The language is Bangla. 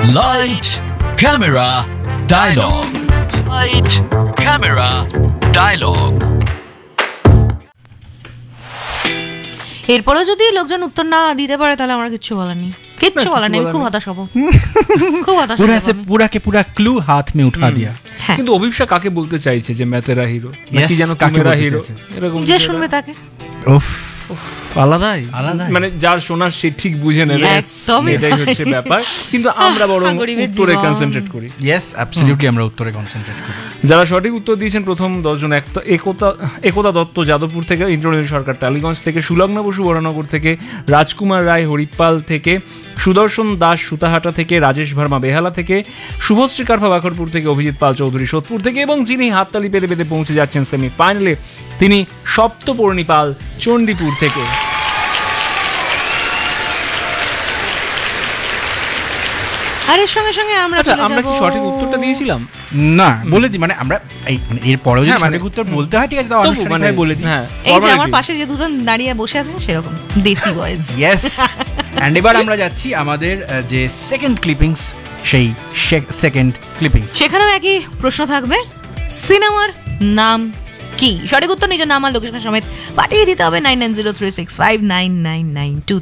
Light camera dialogue, light camera dialogue. এরপরেও যদি লোকজন উত্তর না দিতে পারে তাহলে আমার কিচ্ছু বলার নেই, কিচ্ছু বলার নেই। আমি খুব হতাশ হব, খুব হতাশ হব। पूरा के पूरा क्लू हाथ में उठा दिया। কিন্তু অভিপ্সা কাকে বলতে চাইছে যে মেতেরা হিরো নাকি যেন কাকেরা হিরো, এরকম যে শুনবে তাকে উফ আলাদাই, মানে যার শোনার সে ঠিক বুঝে নেবে, এটাই হচ্ছে ব্যাপার। কিন্তু আমরা বরং উত্তরে কনসেন্ট্রেট করি। ইয়েস অ্যাবসলিউটলি, আমরা উত্তরে কনসেন্ট্রেট করি। যারা সঠিক উত্তর দিয়েছেন প্রথম 10 জন, একতা দত্ত যাদবপুর থেকে, ইন্দ্রনীল সরকার টালিগঞ্জ থেকে, সুলগ্না বসু বরানগর থেকে, রাজকুমার রায় হরিপাল থেকে, সুদর্শন দাস সুতাহাটা থেকে, রাজেশ ভার্মা বেহালা থেকে, শুভশ্রী কারফা বাখরপুর থেকে, অভিজিৎ পাল চৌধুরী সোদপুর থেকে, এবং যিনি হাততালি পেতে পেতে পৌঁছে যাচ্ছেন সেমিফাইনালে তিনি সপ্তপর্ণী পাল চণ্ডীপুর থেকে। আর এর সঙ্গে সঙ্গে আমরা কি সঠিক উত্তরটা দিয়েছিলাম? না, বলে দিই, মানে আমরা এর পরেও যদি সঠিক উত্তর বলতে হয় ঠিক আছে, তাও আনুষ্ঠানিকভাবে বলে দিই। হ্যাঁ, এই যে আমার পাশে যে দুজন দাঁড়িয়ে বসে আছে সেরকম দেশি বয়েজ। ইয়েস, এন্ড এবার আমরা যাচ্ছি আমাদের যে সেকেন্ড ক্লিপিংস, সেই সেকেন্ড ক্লিপিংস। সেখানেও একই প্রশ্ন থাকবে, সিনেমার নাম কি? সঠিক উত্তর নিজের নাম আর লোকেশন সমেত পাঠিয়ে দিতে হবে 9903659992